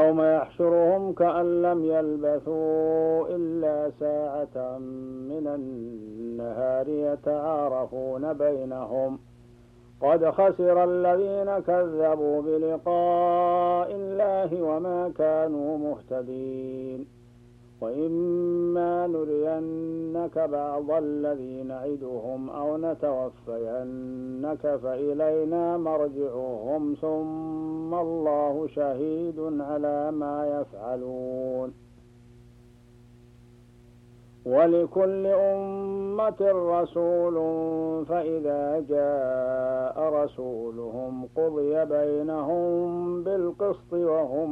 ويوم يحشرهم كأن لم يلبثوا إلا ساعة من النهار يتعارفون بينهم قد خسر الذين كذبوا بلقاء الله وما كانوا مهتدين وإما نرينك بعض الذي نعدهم أو نتوفينك فإلينا مرجعهم ثم الله شهيد على ما يفعلون ولكل أمة رسول فإذا جاء رسولهم قضي بينهم بالقسط وهم